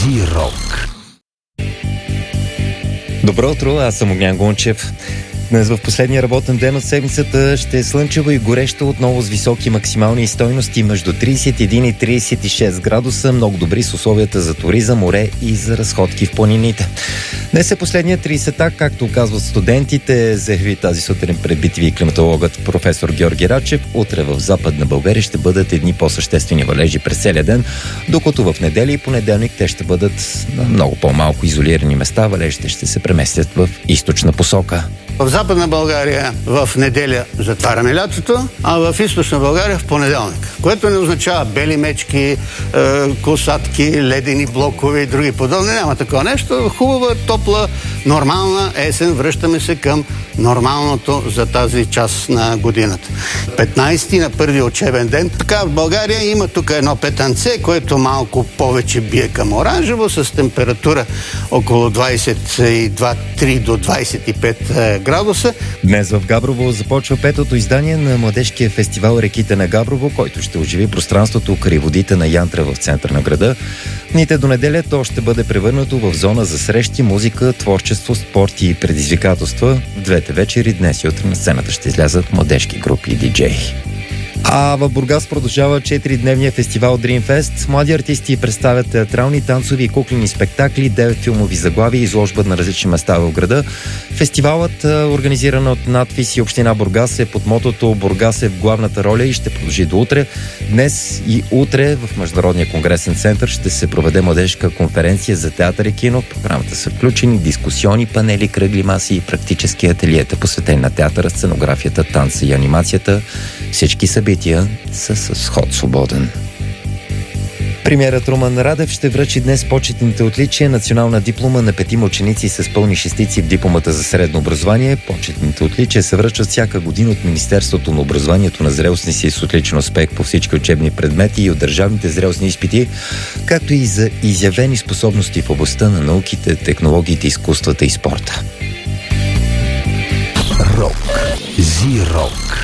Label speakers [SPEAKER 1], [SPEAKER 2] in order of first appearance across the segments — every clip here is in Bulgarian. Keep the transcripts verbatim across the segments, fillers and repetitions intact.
[SPEAKER 1] Зирок.
[SPEAKER 2] Добро утро, аз съм Огнян Гунчев. Днес в последния работен ден от седмицата ще е слънчево и горещо, отново с високи максимални стойности между трийсет и един и трийсет и шест градуса, много добри с условията за туризъм, море и за разходки в планините. Днес е последният трийсетак, както казват студентите, заяви тази сутрин пред би ти ви климатологът професор Георги Рачев. Утре в Западна България ще бъдат едни по-съществени валежи през целия ден, докато в неделя и понеделник те ще бъдат на много по-малко изолирани места. Валежите ще се преместят в източна посока.
[SPEAKER 3] В Западна България в неделя затваряме лятото, а в Източна България в понеделник. Което не означава бели мечки, е, косатки, ледени блокове и други подобни. Няма такова нещо. Хубава, топла, нормална есен. Връщаме се към нормалното за тази част на годината. петнайсети на първи учебен ден. Така в България има тук едно петънце, което малко повече бие към оранжево, с температура около двайсет и два три до двайсет и пет градуса.
[SPEAKER 2] Днес в Габрово започва петото издание на младежкия фестивал Реките на Габрово, който ще оживи пространството край водите на Янтра в центъра на града. Дните до неделя то ще бъде превърнато в зона за срещи, музика, творчество, спорт и предизвикателства. В двете вечери днес и утре на сцената ще излязат младежки групи и диджеи. А в Бургас продължава четиридневния фестивал Dreamfest. Млади артисти представят театрални, танцови и куклени спектакли, девет филмови заглавия и изложбат на различни места в града. Фестивалът, организиран от надфис и община Бургас, е под мотото "Бургас е в главната роля" и ще продължи до утре. Днес и утре в Международния конгресен център ще се проведе младежка конференция за театър и кино. В програмата са включени дискусионни панели, кръгли маси и практически ателиета, посветени на театъра, сценографията, танца и анимацията. Всички събития са с ход свободен. Премиерът Румен Радев ще връчи днес почетните отличия, национална диплома на петима ученици с пълни шестици в дипломата за средно образование. Почетните отличия се връчват всяка година от Министерството на образованието на зрелостни си с отличен успех по всички учебни предмети и от държавните зрелостни изпити, както и за изявени способности в областта на науките, технологиите, изкуствата и спорта.
[SPEAKER 1] Рок. Зирок.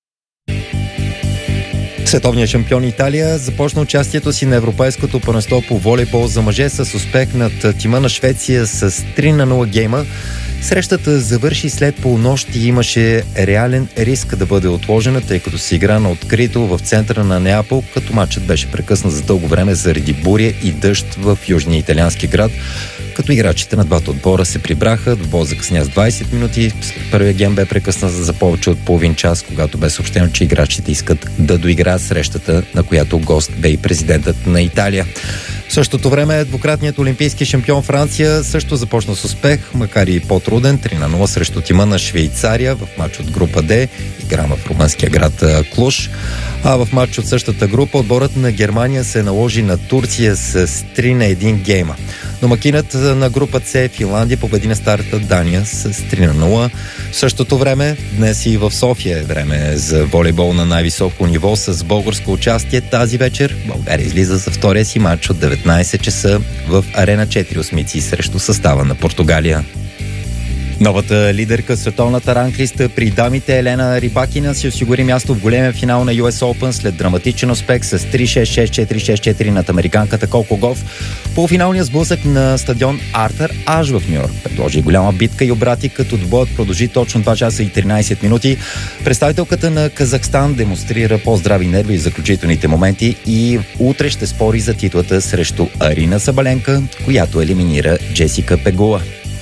[SPEAKER 2] Световният шампион Италия започна участието си на Европейското първенство по волейбол за мъже с успех над тима на Швеция с три на нула гейма. Срещата завърши след полунощ и имаше реален риск да бъде отложена, тъй като се игра на открито в центъра на Неапол, като матчът беше прекъснат за дълго време заради буря и дъжд в южния италиански град, като играчите на двата отбора се прибраха. Двобой закъсня с двайсет минути. Първият гейм бе прекъснат за повече от половин час, когато бе съобщено, че играчите искат да доиграят срещата, на която гост бе и президентът на Италия. В същото време двукратният олимпийски шампион Франция също започна с успех, макар и по-труден, три на нула срещу тима на Швейцария в матч от група Д, игра в румънския град Клуж. А в матч от същата група отборът на Германия се наложи на Турция с три на един гейма. Домакинът на група С, Финландия, победи на старата Дания с три на нула. В същото време, днес и в София е време за волейбол на най-високо ниво с българско участие. Тази вечер България излиза за втория си матч от деветнайсет часа в Арена четири осмици срещу състава на Португалия. Новата лидерка в световната ранглиста при дамите Елена Рибакина си осигури място в големия финал на Ю Ес Open след драматичен успех с три шест шест четири шест четири над американката Коко Гоф. Полуфиналният сблъсък на стадион Артър Аш в Ню Йорк предложи голяма битка и обрати, като двобоят продължи точно два часа и тринайсет минути. Представителката на Казахстан демонстрира по-здрави нерви в заключителните моменти и утре ще спори за титлата срещу Арина Сабаленка, която елиминира Джесика Пегула.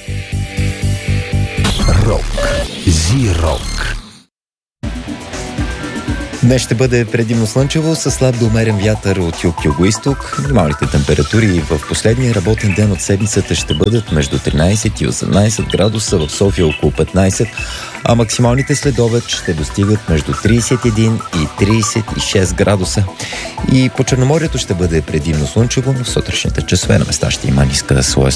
[SPEAKER 1] Рок. Зирок.
[SPEAKER 2] Днес ще бъде предимно слънчево с слаб до умерен вятър от юг-югоизток. Минималните температури в последния работен ден от седмицата ще бъдат между тринайсет и осемнайсет градуса, в София около петнайсет, а максималните след обед ще достигат между трийсет и един и трийсет и шест градуса. И по Черноморието ще бъде предимно слънчево, но в сутрешните часове на места ще има ниска слоест